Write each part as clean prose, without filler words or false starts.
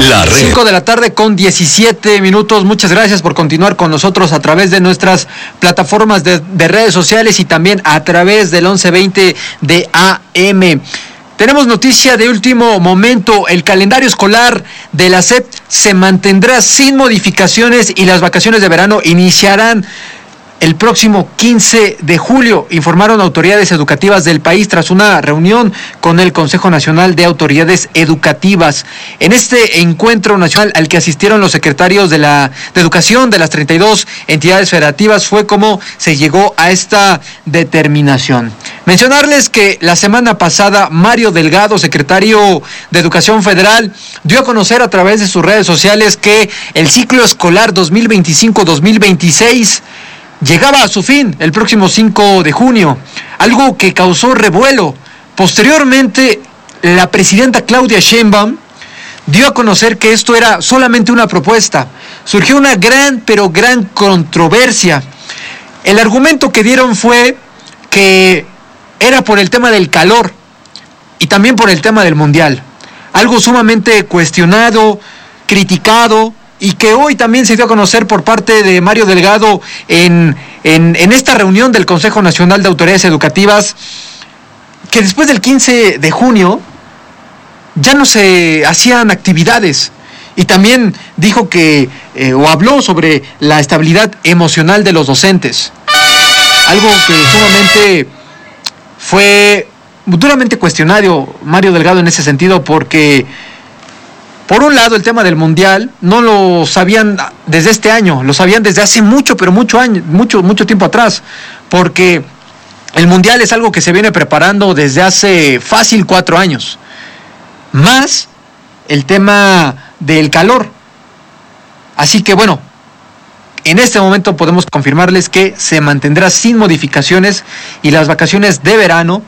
La Red. 5 de la tarde con 17 minutos. Muchas gracias por continuar con nosotros a través de nuestras plataformas de redes sociales y también a través del 1120 de AM. Tenemos noticia de último momento. El calendario escolar de la SEP se mantendrá sin modificaciones y las vacaciones de verano iniciarán el próximo 15 de julio, informaron autoridades educativas del país tras una reunión con el Consejo Nacional de Autoridades Educativas. En este encuentro nacional al que asistieron los secretarios de Educación de las 32 entidades federativas fue como se llegó a esta determinación. Mencionarles que la semana pasada Mario Delgado, secretario de Educación Federal, dio a conocer a través de sus redes sociales que el ciclo escolar 2025-2026 llegaba a su fin el próximo 5 de junio, algo que causó revuelo. Posteriormente, la presidenta Claudia Sheinbaum dio a conocer que esto era solamente una propuesta. Surgió una gran controversia. El argumento que dieron fue que era por el tema del calor y también por el tema del mundial. Algo sumamente cuestionado, criticado, y que hoy también se dio a conocer por parte de Mario Delgado en esta reunión del Consejo Nacional de Autoridades Educativas, que después del 15 de junio ya no se hacían actividades. Y también dijo que, o habló sobre la estabilidad emocional de los docentes. Algo que sumamente fue duramente cuestionado Mario Delgado en ese sentido, porque por un lado, el tema del mundial no lo sabían desde este año, lo sabían desde hace mucho tiempo atrás, porque el mundial es algo que se viene preparando desde hace fácil 4 años, más el tema del calor. Así que bueno, en este momento podemos confirmarles que se mantendrá sin modificaciones y las vacaciones de verano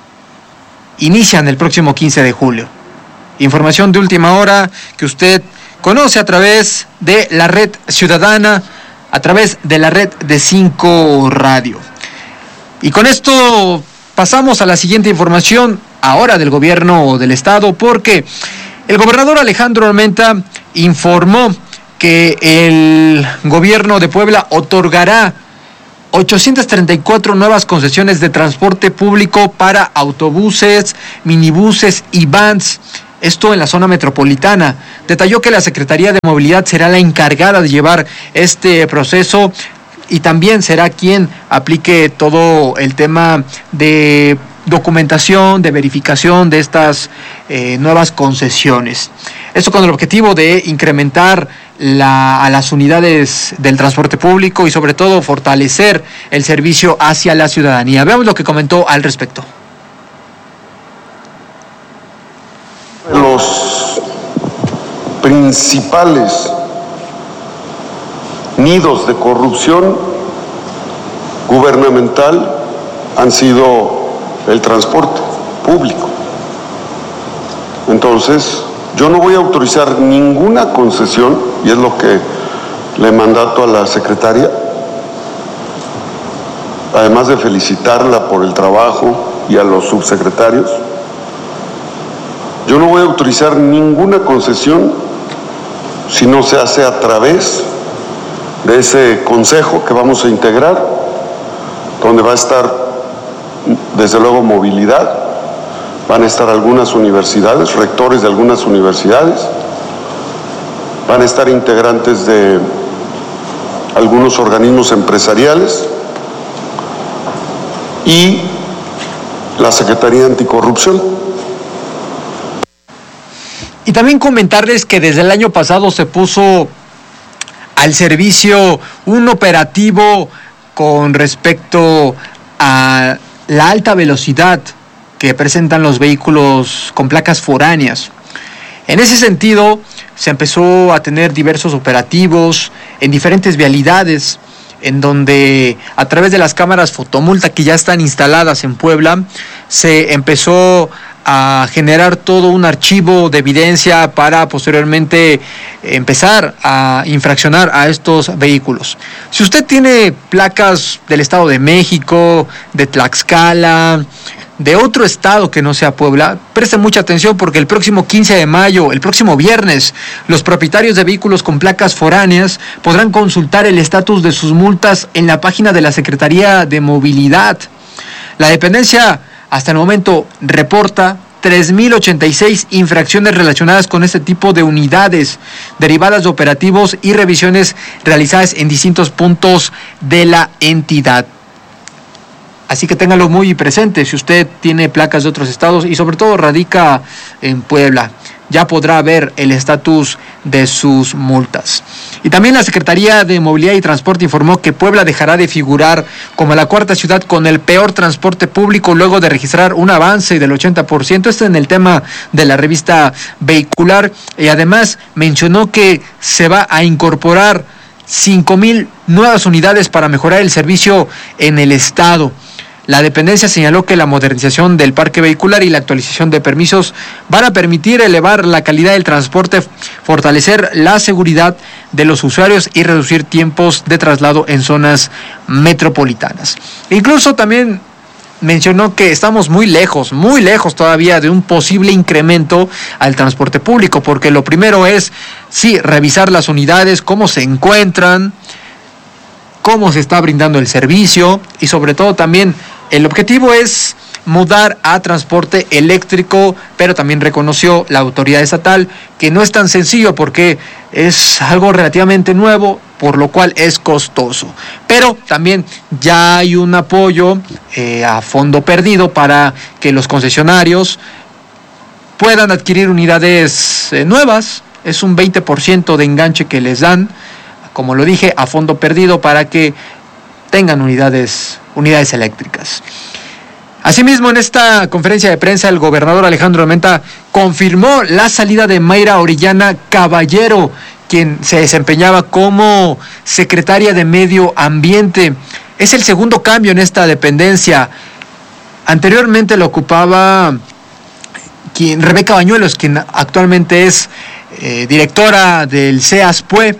inician el próximo 15 de julio. Información de última hora que usted conoce a través de la red ciudadana, a través de la red de 5 Radio. Y con esto pasamos a la siguiente información, ahora del gobierno del estado, porque el gobernador Alejandro Armenta informó que el gobierno de Puebla otorgará 834 nuevas concesiones de transporte público para autobuses, minibuses y vans. Esto en la zona metropolitana. Detalló que la Secretaría de Movilidad será la encargada de llevar este proceso y también será quien aplique todo el tema de documentación, de verificación de estas nuevas concesiones. Esto con el objetivo de incrementar a las unidades del transporte público y sobre todo fortalecer el servicio hacia la ciudadanía. Veamos lo que comentó al respecto. Los principales nidos de corrupción gubernamental han sido el transporte público. Entonces, yo no voy a autorizar ninguna concesión, y es lo que le mandato a la secretaria, además de felicitarla por el trabajo y a los subsecretarios. Yo no voy a autorizar ninguna concesión si no se hace a través de ese consejo que vamos a integrar, donde va a estar, desde luego, movilidad, van a estar algunas universidades, rectores de algunas universidades, van a estar integrantes de algunos organismos empresariales y la Secretaría Anticorrupción. Y también comentarles que desde el año pasado se puso al servicio un operativo con respecto a la alta velocidad que presentan los vehículos con placas foráneas. En ese sentido, se empezó a tener diversos operativos en diferentes vialidades, en donde a través de las cámaras fotomulta que ya están instaladas en Puebla, se empezó a generar todo un archivo de evidencia para posteriormente empezar a infraccionar a estos vehículos. Si usted tiene placas del Estado de México, de Tlaxcala, de otro estado que no sea Puebla, presten mucha atención porque el próximo 15 de mayo, el próximo viernes, los propietarios de vehículos con placas foráneas podrán consultar el estatus de sus multas en la página de la Secretaría de Movilidad. La dependencia hasta el momento reporta 3.086 infracciones relacionadas con este tipo de unidades, derivadas de operativos y revisiones realizadas en distintos puntos de la entidad. Así que téngalo muy presente si usted tiene placas de otros estados y sobre todo radica en Puebla. Ya podrá ver el estatus de sus multas. Y también la Secretaría de Movilidad y Transporte informó que Puebla dejará de figurar como la cuarta ciudad con el peor transporte público luego de registrar un avance del 80%. Esto en el tema de la revista vehicular. Y además mencionó que se va a incorporar 5,000 nuevas unidades para mejorar el servicio en el estado. La dependencia señaló que la modernización del parque vehicular y la actualización de permisos van a permitir elevar la calidad del transporte, fortalecer la seguridad de los usuarios y reducir tiempos de traslado en zonas metropolitanas. Incluso también mencionó que estamos muy lejos todavía de un posible incremento al transporte público, porque lo primero es, sí, revisar las unidades, cómo se encuentran, cómo se está brindando el servicio y sobre todo también el objetivo es mudar a transporte eléctrico, pero también reconoció la autoridad estatal que no es tan sencillo porque es algo relativamente nuevo, por lo cual es costoso. Pero también ya hay un apoyo a fondo perdido para que los concesionarios puedan adquirir unidades nuevas. Es un 20% de enganche que les dan, como lo dije, a fondo perdido para que tengan unidades eléctricas. Asimismo, en esta conferencia de prensa, el gobernador Alejandro Armenta confirmó la salida de Mayra Orellana Caballero, quien se desempeñaba como secretaria de Medio Ambiente. Es el segundo cambio en esta dependencia. Anteriormente lo ocupaba Rebeca Bañuelos, quien actualmente es directora del CEASPUE,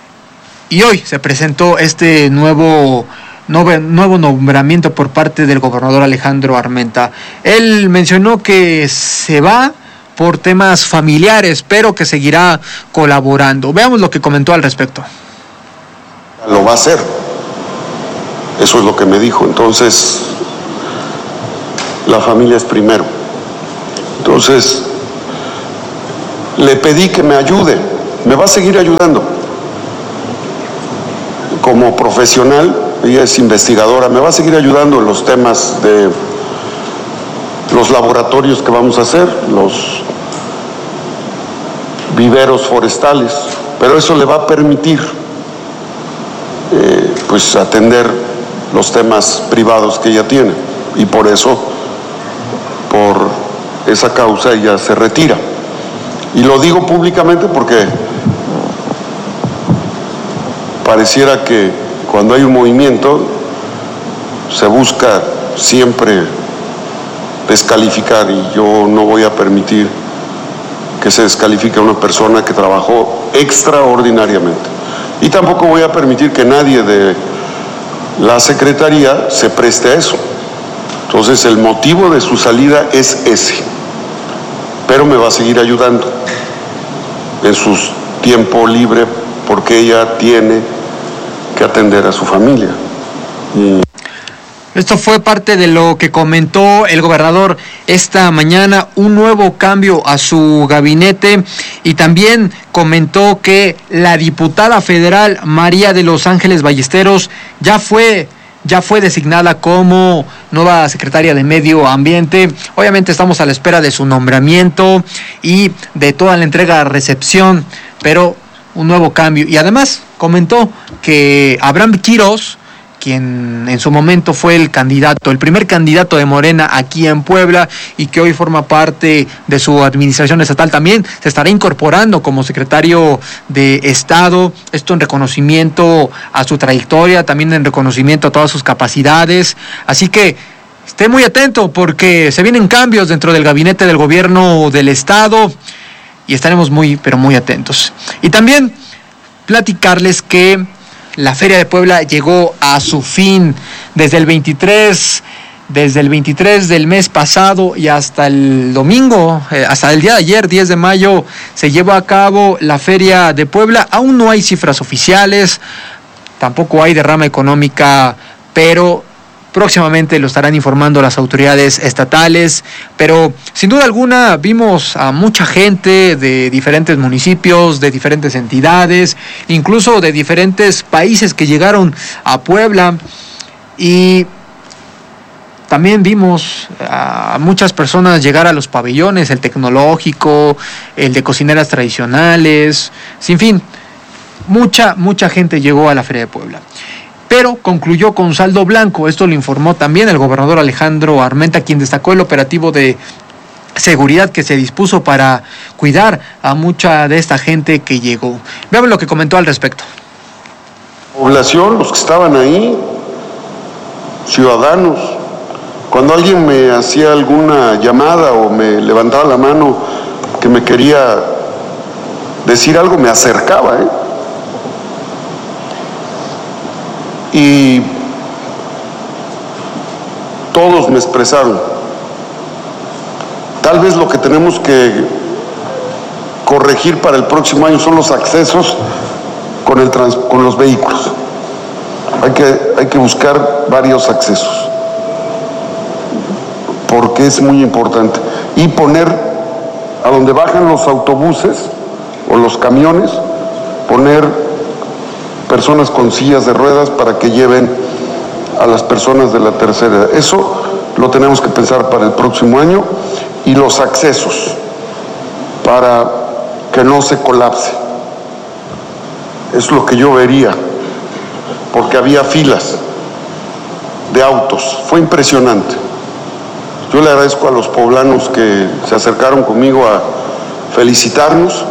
y hoy se presentó este nuevo nombramiento por parte del gobernador Alejandro Armenta. Él mencionó que se va por temas familiares, pero que seguirá colaborando. Veamos lo que comentó al respecto. Lo va a hacer. Eso es lo que me dijo. Entonces, la familia es primero. Entonces, le pedí que me ayude. Me va a seguir ayudando. Como profesional, ella es investigadora, me va a seguir ayudando en los temas de los laboratorios que vamos a hacer, los viveros forestales, pero eso le va a permitir pues atender los temas privados que ella tiene, y por eso, por esa causa, ella se retira. Y lo digo públicamente porque pareciera que cuando hay un movimiento se busca siempre descalificar, y yo no voy a permitir que se descalifique a una persona que trabajó extraordinariamente. Y tampoco voy a permitir que nadie de la Secretaría se preste a eso. Entonces el motivo de su salida es ese, pero me va a seguir ayudando en su tiempo libre porque ella tiene que atender a su familia. Esto fue parte de lo que comentó el gobernador esta mañana, un nuevo cambio a su gabinete, y también comentó que la diputada federal María de los Ángeles Ballesteros ya fue designada como nueva secretaria de Medio Ambiente. Obviamente estamos a la espera de su nombramiento y de toda la entrega-recepción, pero un nuevo cambio. Y además comentó que Abraham Quirós, quien en su momento fue el primer candidato de Morena aquí en Puebla y que hoy forma parte de su administración estatal, también se estará incorporando como secretario de Estado. Esto en reconocimiento a su trayectoria, también en reconocimiento a todas sus capacidades. Así que esté muy atento porque se vienen cambios dentro del gabinete del gobierno del Estado y estaremos muy, pero muy atentos. Y también platicarles que la Feria de Puebla llegó a su fin. Desde el 23 Desde el 23 del mes pasado y hasta el domingo, hasta el día de ayer, 10 de mayo, se llevó a cabo la Feria de Puebla. Aún no hay cifras oficiales, tampoco hay derrama económica, pero próximamente lo estarán informando las autoridades estatales. Pero sin duda alguna vimos a mucha gente de diferentes municipios, de diferentes entidades, incluso de diferentes países que llegaron a Puebla, y también vimos a muchas personas llegar a los pabellones, el tecnológico, el de cocineras tradicionales, sin fin, mucha gente llegó a la Feria de Puebla. Pero concluyó con saldo blanco. Esto lo informó también el gobernador Alejandro Armenta, quien destacó el operativo de seguridad que se dispuso para cuidar a mucha de esta gente que llegó. Veamos lo que comentó al respecto. Población, los que estaban ahí, ciudadanos, cuando alguien me hacía alguna llamada o me levantaba la mano que me quería decir algo, me acercaba, y todos me expresaron. Tal vez lo que tenemos que corregir para el próximo año son los accesos con los vehículos. Hay que buscar varios accesos, porque es muy importante. Y poner a donde bajan los autobuses o los camiones, poner personas con sillas de ruedas para que lleven a las personas de la tercera edad. Eso lo tenemos que pensar para el próximo año. Y los accesos, para que no se colapse. Es lo que yo vería, porque había filas de autos. Fue impresionante. Yo le agradezco a los poblanos que se acercaron conmigo a felicitarnos,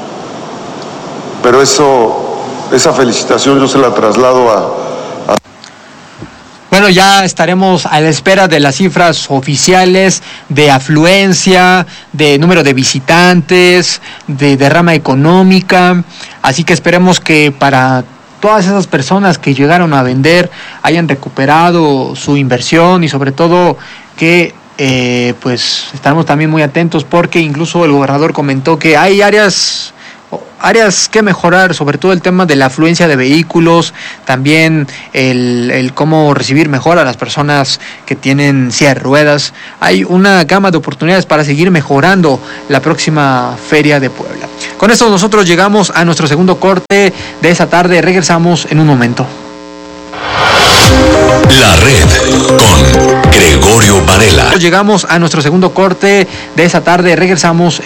pero esa felicitación yo se la traslado a... Bueno, ya estaremos a la espera de las cifras oficiales de afluencia, de número de visitantes, de derrama económica, así que esperemos que para todas esas personas que llegaron a vender hayan recuperado su inversión, y sobre todo que pues estamos también muy atentos, porque incluso el gobernador comentó que hay áreas que mejorar, sobre todo el tema de la afluencia de vehículos, también el cómo recibir mejor a las personas que tienen silla de ruedas. Hay una gama de oportunidades para seguir mejorando la próxima Feria de Puebla. Con esto nosotros llegamos a nuestro segundo corte de esta tarde. Regresamos en un momento. La Red con Gregorio Varela. Llegamos a nuestro segundo corte de esta tarde. Regresamos